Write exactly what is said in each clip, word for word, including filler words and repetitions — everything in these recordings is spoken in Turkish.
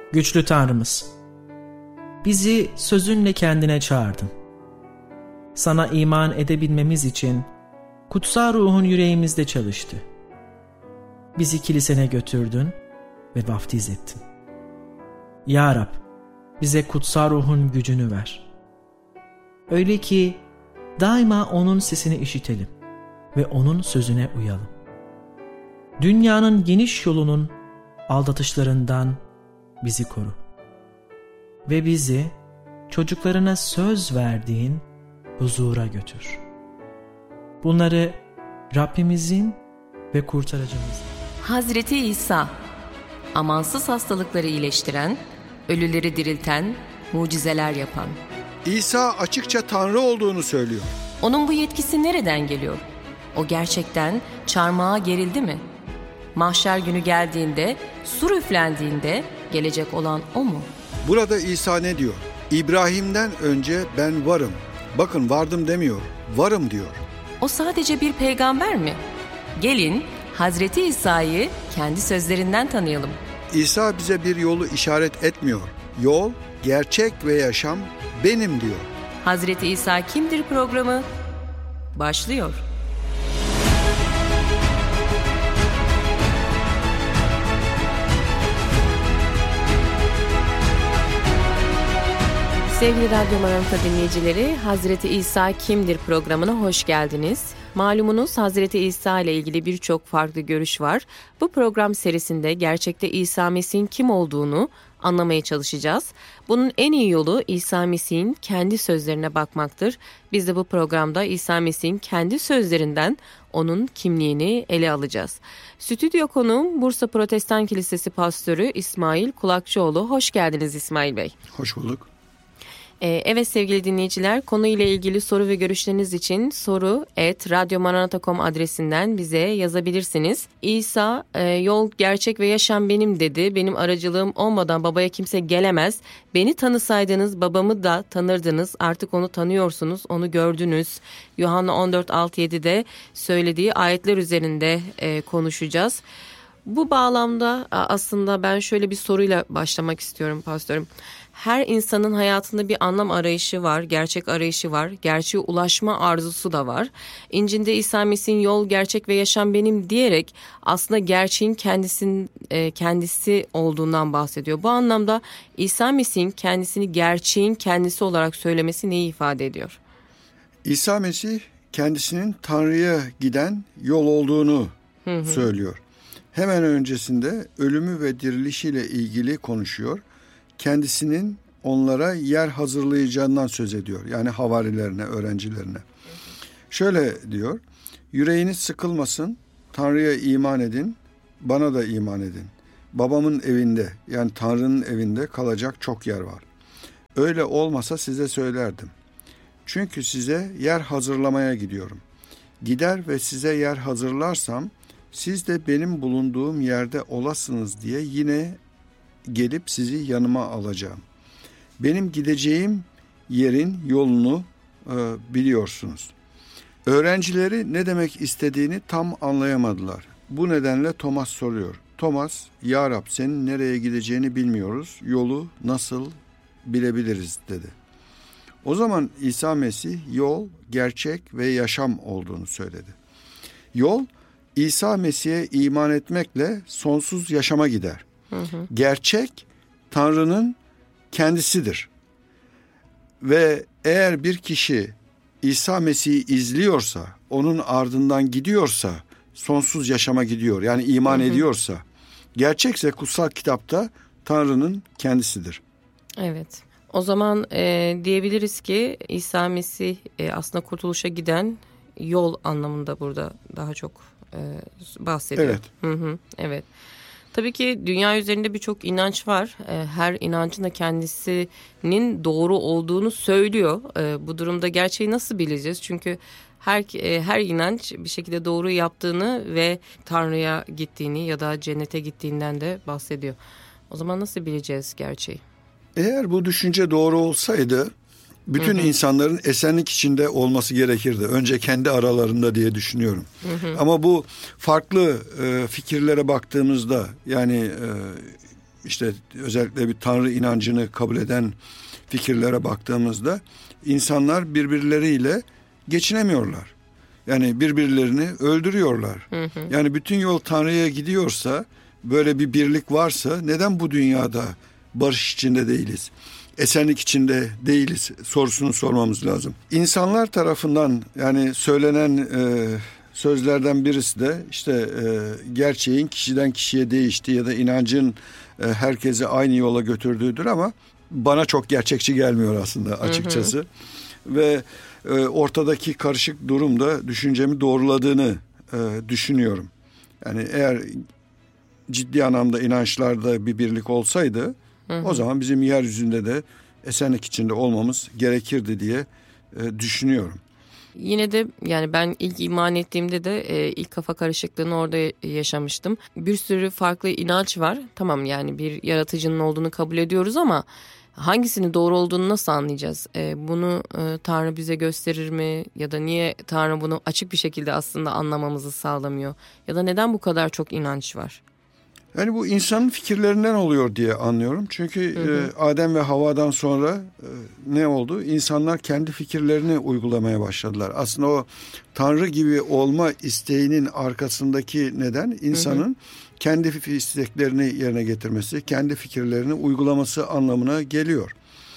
Güçlü Tanrımız, bizi sözünle kendine çağırdın. Sana iman edebilmemiz için kutsal ruhun yüreğimizde çalıştı. Bizi kilisene götürdün ve vaftiz ettin. Ya Rab, bize kutsal ruhun gücünü ver. Öyle ki daima onun sesini işitelim ve onun sözüne uyalım. Dünyanın geniş yolunun aldatışlarından bizi koru. Ve bizi çocuklarına söz verdiğin huzura götür. Bunları Rabbimizin ve kurtarıcımızın. Hazreti İsa, amansız hastalıkları iyileştiren, ölüleri dirilten, mucizeler yapan. İsa açıkça Tanrı olduğunu söylüyor. Onun bu yetkisi nereden geliyor? O gerçekten çarmıha gerildi mi? Mahşer günü geldiğinde, sur üflendiğinde gelecek olan o mu? Burada İsa ne diyor? İbrahim'den önce ben varım. Bakın vardım demiyor, varım diyor. O sadece bir peygamber mi? Gelin Hazreti İsa'yı kendi sözlerinden tanıyalım. İsa bize bir yolu işaret etmiyor. Yol, gerçek ve yaşam benim diyor. Hazreti İsa kimdir programı başlıyor. Sevgili Radyo Maranata dinleyicileri, Hazreti İsa kimdir programına hoş geldiniz. Malumunuz Hazreti İsa ile ilgili birçok farklı görüş var. Bu program serisinde gerçekte İsa Mesih'in kim olduğunu anlamaya çalışacağız. Bunun en iyi yolu İsa Mesih'in kendi sözlerine bakmaktır. Biz de bu programda İsa Mesih'in kendi sözlerinden onun kimliğini ele alacağız. Stüdyo konuğum Bursa Protestan Kilisesi Pastörü İsmail Kulakçıoğlu. Hoş geldiniz İsmail Bey. Hoş bulduk. Evet sevgili dinleyiciler, konuyla ilgili soru ve görüşleriniz için soru et radyomaranata nokta com adresinden bize yazabilirsiniz. İsa yol, gerçek ve yaşam benim dedi. Benim aracılığım olmadan babaya kimse gelemez. Beni tanısaydınız babamı da tanırdınız. Artık onu tanıyorsunuz, onu gördünüz. Yuhanna on dört altı yedi'de söylediği ayetler üzerinde konuşacağız. Bu bağlamda aslında ben şöyle bir soruyla başlamak istiyorum pastörüm. Her insanın hayatında bir anlam arayışı var, gerçek arayışı var, gerçeğe ulaşma arzusu da var. İncil'de İsa Mesih'in yol, gerçek ve yaşam benim diyerek aslında gerçeğin kendisinin kendisi olduğundan bahsediyor. Bu anlamda İsa Mesih'in kendisini gerçeğin kendisi olarak söylemesi neyi ifade ediyor? İsa Mesih kendisinin Tanrı'ya giden yol olduğunu hı hı. söylüyor. Hemen öncesinde ölümü ve dirilişiyle ilgili konuşuyor. Kendisinin onlara yer hazırlayacağından söz ediyor. Yani havarilerine, öğrencilerine. Şöyle diyor, yüreğiniz sıkılmasın, Tanrı'ya iman edin, bana da iman edin. Babamın evinde, yani Tanrı'nın evinde kalacak çok yer var. Öyle olmasa size söylerdim. Çünkü size yer hazırlamaya gidiyorum. Gider ve size yer hazırlarsam, siz de benim bulunduğum yerde olasınız diye yine gelip sizi yanıma alacağım. Benim gideceğim yerin yolunu e, biliyorsunuz. Öğrencileri ne demek istediğini tam anlayamadılar. Bu nedenle Thomas soruyor. Thomas, Ya Rab senin nereye gideceğini bilmiyoruz. Yolu nasıl bilebiliriz dedi. O zaman İsa Mesih yol, gerçek ve yaşam olduğunu söyledi. Yol, İsa Mesih'e iman etmekle sonsuz yaşama gider. Hı hı. Gerçek Tanrı'nın kendisidir. Ve eğer bir kişi İsa Mesih'i izliyorsa, onun ardından gidiyorsa sonsuz yaşama gidiyor. Yani iman hı hı. ediyorsa, gerçekse kutsal kitapta Tanrı'nın kendisidir. Evet. O zaman e, diyebiliriz ki İsa Mesih e, aslında kurtuluşa giden yol anlamında burada daha çok e, bahsediyor. Evet. Hı hı, evet. Tabii ki dünya üzerinde birçok inanç var. Her inancın da kendisinin doğru olduğunu söylüyor. Bu durumda gerçeği nasıl bileceğiz? Çünkü her her inanç bir şekilde doğru yaptığını ve Tanrı'ya gittiğini ya da cennete gittiğinden de bahsediyor. O zaman nasıl bileceğiz gerçeği? Eğer bu düşünce doğru olsaydı bütün hı hı. insanların esenlik içinde olması gerekirdi. Önce kendi aralarında diye düşünüyorum. Hı hı. Ama bu farklı e, fikirlere baktığımızda yani e, işte özellikle bir Tanrı inancını kabul eden fikirlere baktığımızda insanlar birbirleriyle geçinemiyorlar. Yani birbirlerini öldürüyorlar. Hı hı. Yani bütün yol Tanrı'ya gidiyorsa, böyle bir birlik varsa neden bu dünyada barış içinde değiliz? Esenlik içinde değiliz sorusunu sormamız lazım. İnsanlar tarafından yani söylenen e, sözlerden birisi de işte e, gerçeğin kişiden kişiye değiştiği ya da inancın e, herkesi aynı yola götürdüğüdür ama bana çok gerçekçi gelmiyor aslında açıkçası. Hı hı. Ve e, ortadaki karışık durumda düşüncemi doğruladığını e, düşünüyorum. Yani eğer ciddi anlamda inançlarda bir birlik olsaydı, hı hı, o zaman bizim yeryüzünde de esenlik içinde olmamız gerekirdi diye e, düşünüyorum. Yine de yani ben ilk iman ettiğimde de e, ilk kafa karışıklığını orada yaşamıştım. Bir sürü farklı inanç var. Tamam, yani bir yaratıcının olduğunu kabul ediyoruz ama hangisinin doğru olduğunu nasıl anlayacağız? E, bunu e, Tanrı bize gösterir mi? Ya da niye Tanrı bunu açık bir şekilde aslında anlamamızı sağlamıyor? Ya da neden bu kadar çok inanç var? Yani bu insanın fikirlerinden oluyor diye anlıyorum. Çünkü hı hı. E, Adem ve Havva'dan sonra e, ne oldu? İnsanlar kendi fikirlerini uygulamaya başladılar. Aslında o Tanrı gibi olma isteğinin arkasındaki neden insanın hı hı. kendi isteklerini yerine getirmesi, kendi fikirlerini uygulaması anlamına geliyor.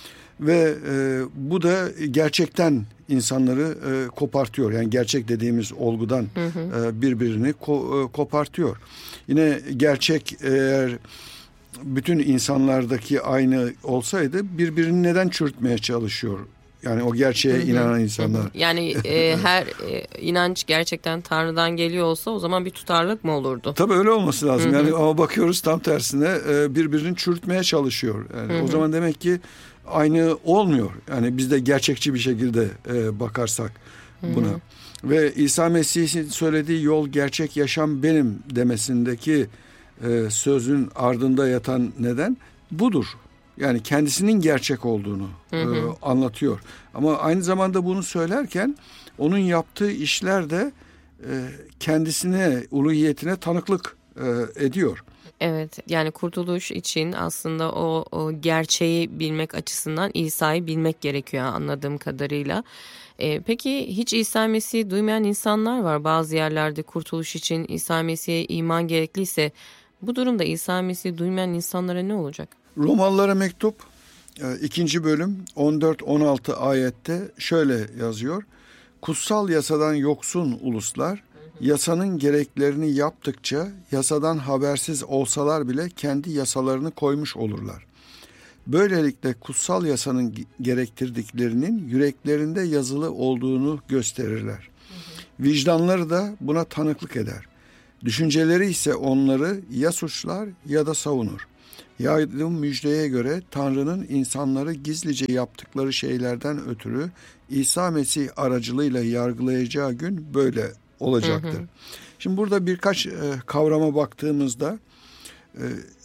Ve e, bu da gerçekten insanları e, kopartıyor. Yani gerçek dediğimiz olgudan hı hı. E, birbirini ko, e, kopartıyor. Yine gerçek eğer bütün insanlardaki aynı olsaydı birbirini neden çürütmeye çalışıyor? Yani o gerçeğe hı hı. inanan insanlar. Hı hı. Yani e, her e, inanç gerçekten Tanrı'dan geliyor olsa o zaman bir tutarlılık mı olurdu? Tabii öyle olması lazım. Hı hı. Yani ama bakıyoruz tam tersine e, birbirini çürütmeye çalışıyor. Yani hı hı. o zaman demek ki aynı olmuyor. Yani biz de gerçekçi bir şekilde e, bakarsak buna. Hı hı. Ve İsa Mesih'in söylediği yol, gerçek, yaşam benim demesindeki e, sözün ardında yatan neden budur. Yani kendisinin gerçek olduğunu hı hı. E, anlatıyor. Ama aynı zamanda bunu söylerken onun yaptığı işler de e, kendisine, uluhiyetine tanıklık e, ediyor. Evet, yani kurtuluş için aslında o, o gerçeği bilmek açısından İsa'yı bilmek gerekiyor anladığım kadarıyla. Ee, peki hiç İsa Mesih'i duymayan insanlar var. Bazı yerlerde kurtuluş için İsa Mesih'e iman gerekliyse bu durumda İsa Mesih'i duymayan insanlara ne olacak? Romalılara mektup ikinci bölüm on dört on altı ayette şöyle yazıyor. Kutsal yasadan yoksun uluslar yasanın gereklerini yaptıkça yasadan habersiz olsalar bile kendi yasalarını koymuş olurlar. Böylelikle kutsal yasanın gerektirdiklerinin yüreklerinde yazılı olduğunu gösterirler. Hı hı. Vicdanları da buna tanıklık eder. Düşünceleri ise onları ya suçlar ya da savunur. Yaydığım müjdeye göre Tanrı'nın insanları gizlice yaptıkları şeylerden ötürü İsa Mesih aracılığıyla yargılayacağı gün böyle olacaktır. Hı hı. Şimdi burada birkaç e, kavrama baktığımızda e,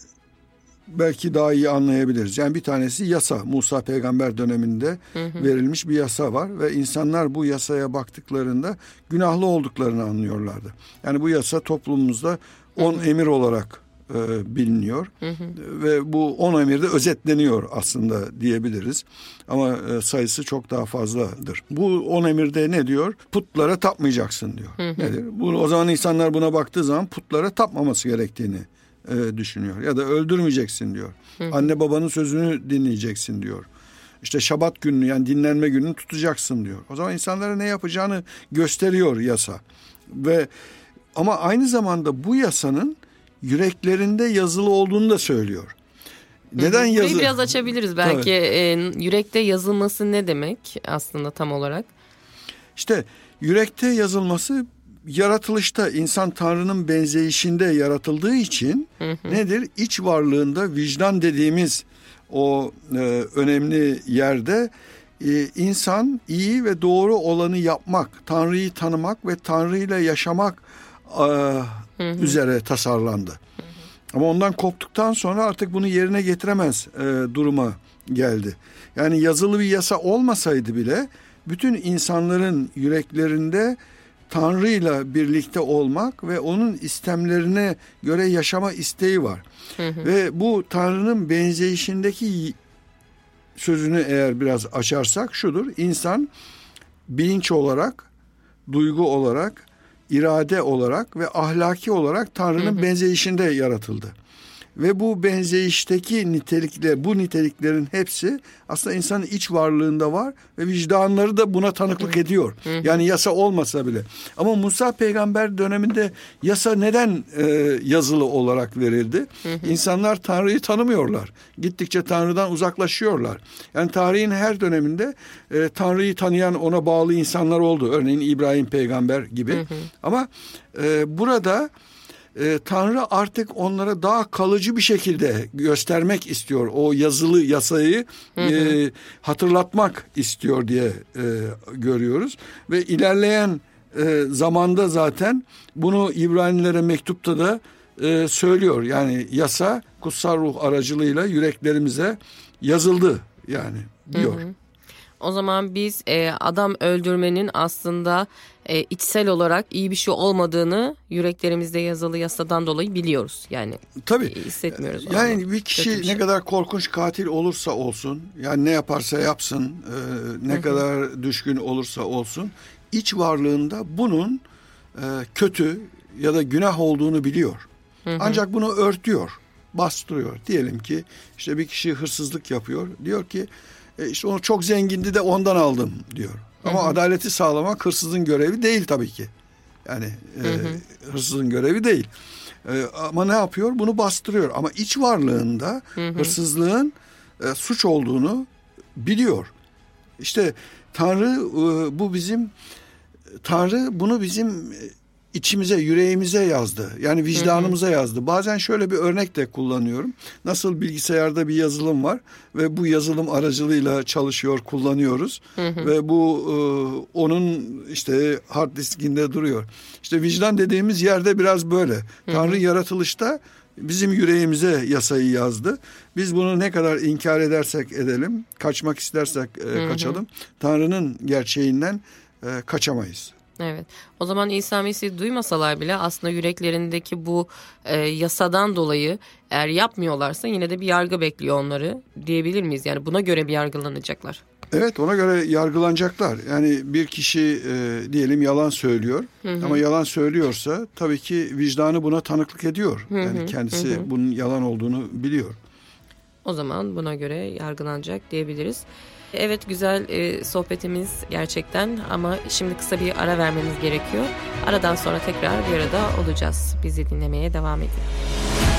belki daha iyi anlayabiliriz. Yani bir tanesi yasa. Musa peygamber döneminde hı hı. verilmiş bir yasa var ve insanlar bu yasaya baktıklarında günahlı olduklarını anlıyorlardı. Yani bu yasa toplumumuzda on emir olarak e, biliniyor hı hı. ve bu on emirde özetleniyor aslında diyebiliriz. Ama e, sayısı çok daha fazladır. Bu on emirde ne diyor? Putlara tapmayacaksın diyor. Hı hı. Nedir? Bu, o zaman insanlar buna baktığı zaman putlara tapmaması gerektiğini e, düşünüyor. Ya da öldürmeyeceksin diyor. Hı hı. Anne babanın sözünü dinleyeceksin diyor. İşte Şabat gününü, yani dinlenme gününü tutacaksın diyor. O zaman insanlara ne yapacağını gösteriyor yasa. Ve ama aynı zamanda bu yasanın yüreklerinde yazılı olduğunu da söylüyor. Neden yazı? Burayı biraz açabiliriz belki. Ee, yürekte yazılması ne demek aslında tam olarak? İşte yürekte yazılması, yaratılışta insan Tanrı'nın benzeyişinde yaratıldığı için hı hı. nedir? İç varlığında vicdan dediğimiz o e, önemli yerde e, insan iyi ve doğru olanı yapmak, Tanrı'yı tanımak ve Tanrı'yla yaşamak e, hı hı. üzere tasarlandı. Hı hı. Ama ondan koptuktan sonra artık bunu yerine getiremez e, duruma geldi. Yani yazılı bir yasa olmasaydı bile bütün insanların yüreklerinde Tanrı'yla birlikte olmak ve onun istemlerine göre yaşama isteği var. Hı hı. Ve bu Tanrı'nın benzeyişindeki sözünü eğer biraz açarsak şudur: İnsan bilinç olarak, duygu olarak, irade olarak ve ahlaki olarak Tanrı'nın hı hı. benzeyişinde yaratıldı. Ve bu benzeyişteki nitelikler, bu niteliklerin hepsi aslında insanın iç varlığında var ve vicdanları da buna tanıklık ediyor. Yani yasa olmasa bile. Ama Musa peygamber döneminde yasa neden e, yazılı olarak verildi? İnsanlar Tanrı'yı tanımıyorlar. Gittikçe Tanrı'dan uzaklaşıyorlar. Yani tarihin her döneminde e, Tanrı'yı tanıyan, ona bağlı insanlar oldu. Örneğin İbrahim peygamber gibi. Ama e, burada Ee, Tanrı artık onlara daha kalıcı bir şekilde göstermek istiyor. O yazılı yasayı hı hı. E, hatırlatmak istiyor diye e, görüyoruz. Ve ilerleyen e, zamanda zaten bunu İbranilere mektupta da e, söylüyor. Yani yasa kutsal ruh aracılığıyla yüreklerimize yazıldı yani diyor. Hı hı. O zaman biz e, adam öldürmenin aslında e, içsel olarak iyi bir şey olmadığını yüreklerimizde yazılı yasadan dolayı biliyoruz. Yani tabii e, hissetmiyoruz. Yani bir kişi bir şey. Ne kadar korkunç katil olursa olsun, yani ne yaparsa yapsın, e, ne Hı-hı. kadar düşkün olursa olsun, iç varlığında bunun e, kötü ya da günah olduğunu biliyor. Hı-hı. Ancak bunu örtüyor, bastırıyor. Diyelim ki işte bir kişi hırsızlık yapıyor, diyor ki E işte onu çok zengindi de ondan aldım diyor. Ama hı hı. adaleti sağlamak hırsızın görevi değil tabii ki. Yani hı hı. E, hırsızın görevi değil. E, ama ne yapıyor? Bunu bastırıyor. Ama iç varlığında hı hı. hırsızlığın e, suç olduğunu biliyor. İşte Tanrı e, bu bizim Tanrı bunu bizim içimize, yüreğimize yazdı. Yani vicdanımıza hı hı. yazdı. Bazen şöyle bir örnek de kullanıyorum. Nasıl bilgisayarda bir yazılım var ve bu yazılım aracılığıyla çalışıyor, kullanıyoruz. Hı hı. Ve bu e, onun işte hard diskinde duruyor. İşte vicdan dediğimiz yerde biraz böyle. Hı hı. Tanrı yaratılışta bizim yüreğimize yasayı yazdı. Biz bunu ne kadar inkar edersek edelim, kaçmak istersek e, kaçalım. Hı hı. Tanrı'nın gerçeğinden e, kaçamayız. Evet. O zaman İsa Mesih'i duymasalar bile aslında yüreklerindeki bu e, yasadan dolayı eğer yapmıyorlarsa yine de bir yargı bekliyor onları diyebilir miyiz? Yani buna göre bir yargılanacaklar. Evet, ona göre yargılanacaklar. Yani bir kişi e, diyelim yalan söylüyor hı hı. ama yalan söylüyorsa tabii ki vicdanı buna tanıklık ediyor. Hı hı. Yani kendisi hı hı. bunun yalan olduğunu biliyor. O zaman buna göre yargılanacak diyebiliriz. Evet, güzel e, sohbetimiz gerçekten ama şimdi kısa bir ara vermemiz gerekiyor. Aradan sonra tekrar bir arada olacağız. Bizi dinlemeye devam edin.